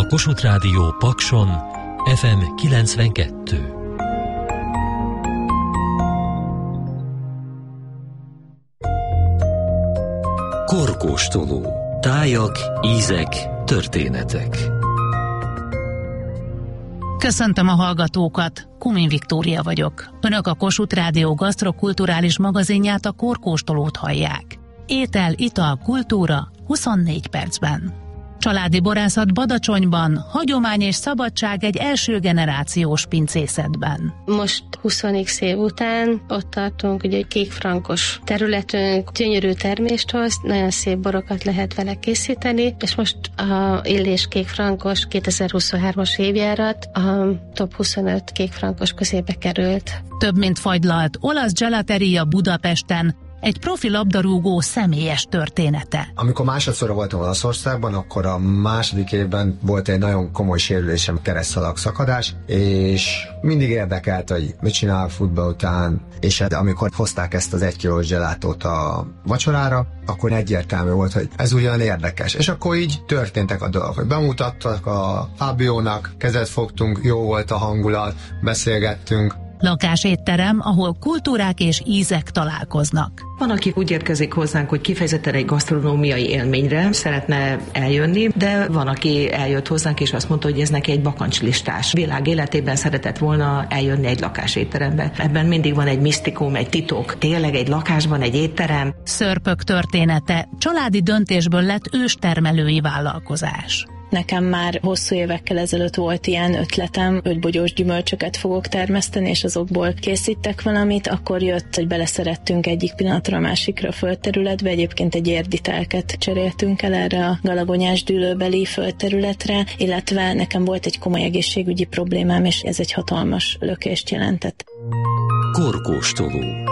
Kossuth Rádió Pakson, FM 92. Korkóstoló. Tájak, ízek, történetek. Köszöntöm a hallgatókat, Kumin Viktória vagyok. Önök a Kossuth Rádió gasztrokulturális magazinját, a Korkóstolót hallják. Étel, ital, kultúra 24 percben. Családi borászat Badacsonyban, hagyomány és szabadság egy első generációs pincészetben. Most 20x év után ott tartunk, ugye egy kékfrankos területünk, gyönyörű termést hoz, nagyon szép borokat lehet vele készíteni, és most a Illés kékfrankos 2023-as évjárat a top 25 kékfrankos közébe került. Több mint fagylalt olasz gelateria Budapesten, egy profi labdarúgó személyes története. Amikor másodszorra voltam Olaszországban, akkor a második évben volt egy nagyon komoly sérülésem, keresztszalag szakadás, és mindig érdekelt, hogy mit csinál futball után, és amikor hozták ezt az 1 kilós gelátót a vacsorára, akkor egyértelmű volt, hogy ez ugyan érdekes. És akkor így történtek a dolgok, hogy bemutattak a Fábiónak, kezet fogtunk, jó volt a hangulat, beszélgettünk. Lakásétterem, ahol kultúrák és ízek találkoznak. Van, aki úgy érkezik hozzánk, hogy kifejezetten egy gasztronómiai élményre szeretne eljönni, de van, aki eljött hozzánk, és azt mondta, hogy ez neki egy bakancslistás. Világ életében szeretett volna eljönni egy lakásétterembe. Ebben mindig van egy misztikum, egy titok. Tényleg egy lakásban egy étterem. Szörpök története. Családi döntésből lett őstermelői vállalkozás. Nekem már hosszú évekkel ezelőtt volt ilyen ötletem, hogy bogyós gyümölcsöket fogok termeszteni, és azokból készítek valamit, akkor jött, hogy beleszerettünk egyik pillanatra a másikra a földterületbe, egyébként egy érdi telket cseréltünk el erre a galagonyás dűlőbeli földterületre, illetve nekem volt egy komoly egészségügyi problémám, és ez egy hatalmas lökést jelentett. Korkóstoló.